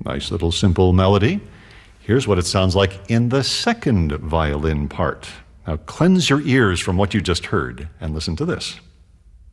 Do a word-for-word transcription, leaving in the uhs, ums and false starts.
Nice little simple melody. Here's what it sounds like in the second violin part. Now cleanse your ears from what you just heard and listen to this.